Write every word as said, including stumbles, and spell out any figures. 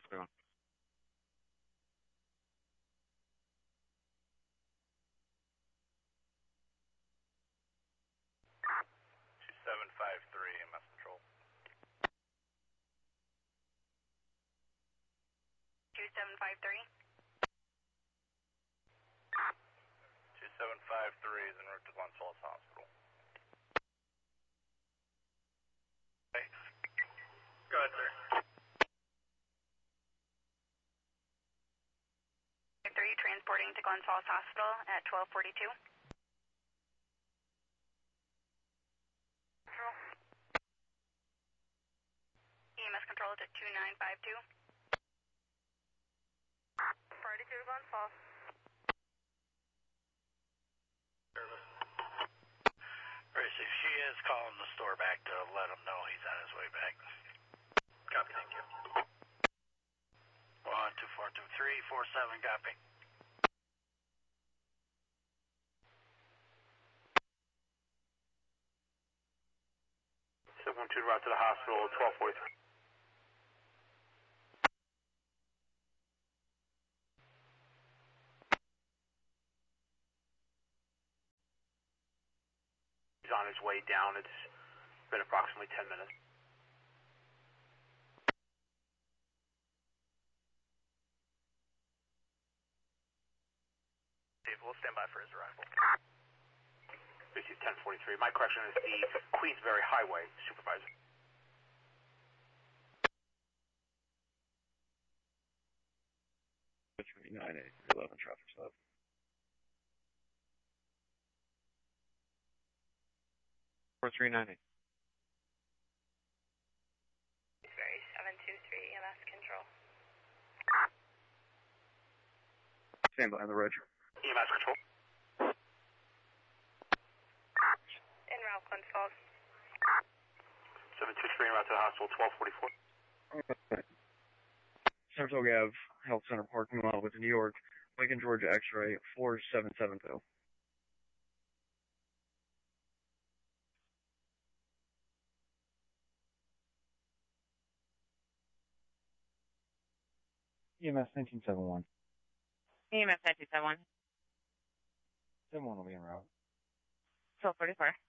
doing? two seven five three, E M S control. two seven five three. two seven five three is en route to Glens Falls Hospital. Hey. Go ahead, sir. three transporting to Glens Falls Hospital at twelve forty-two. Control. E M S control to two nine five two. Priority to Glens Falls. Alright, so she is calling the store back to let him know he's on his way back. Copy, thank you. one two four two three four seven, copy. seven one two route to the hospital, twelve forty-three. He's on his way down. It's been approximately ten minutes. Dave, we'll stand by for his arrival. Receive ten forty-three. My correction is the Queensbury Highway supervisor. three nine eight, eleven traffic stop. four three nine eight. Very seven two three E M S control. Stand by on the road. E M S control. En route Glens Falls. seven two three route to the hospital, twelve forty-four. Central Gov Health Center parking lot with New York, Lincoln, Georgia X-ray four seven seven two. E M S nineteen seven one. E M S nineteen seven one. seven one will be en route. twelve forty-four.